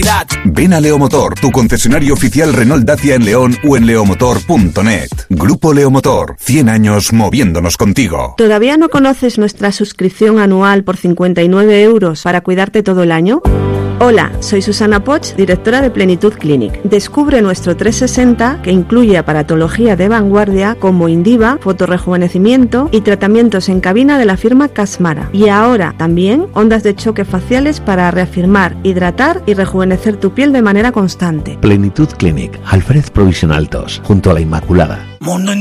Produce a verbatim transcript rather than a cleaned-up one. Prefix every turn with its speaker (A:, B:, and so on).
A: calidad.
B: Ven a Leomotor, tu concesionario oficial Renault Dacia en León o en leomotor punto net. Grupo Leomotor, cien años moviéndonos contigo.
C: ¿Todavía no conoces nuestra suscripción anual por cincuenta y nueve euros para cuidarte todo el año? Hola, soy Susana Poch, directora de Plenitud Clinic. Descubre nuestro trescientos sesenta que incluye aparatología de vanguardia como Indiva, fotorrejuvenecimiento y tratamientos en cabina de la firma Casmara. Y ahora también ondas de choque faciales para reafirmar, hidratar y rejuvenecer tu piel de manera constante.
D: Plenitud Clinic, Alfred Provisional dos, junto a la Inmaculada.
A: Mundo